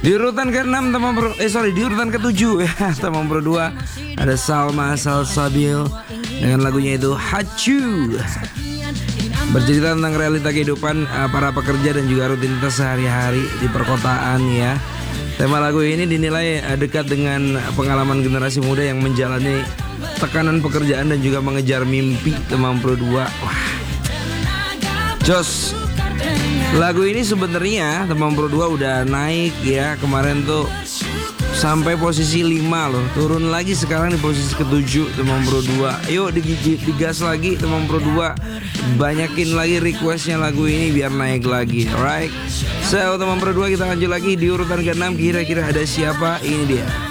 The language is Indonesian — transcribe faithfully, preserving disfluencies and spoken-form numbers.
Di urutan ke-enam teman pro, eh sorry di urutan ke-tujuh ya teman pro dua ada Salma Salsabil dengan lagunya itu Hachu. Bercerita tentang realita kehidupan uh, para pekerja dan juga rutinitas sehari-hari di perkotaan ya. Tema lagu ini dinilai uh, dekat dengan pengalaman generasi muda yang menjalani tekanan pekerjaan dan juga mengejar mimpi teman pro dua. Wah, jos. Lagu ini sebenarnya teman pro dua udah naik ya kemarin tuh sampai posisi lima loh, turun lagi sekarang di posisi ketujuh teman pro dua. Yuk digas lagi teman pro dua, banyakin lagi requestnya lagu ini biar naik lagi. Alright, so teman pro dua kita lanjut lagi di urutan ke-enam, kira-kira ada siapa? Ini dia.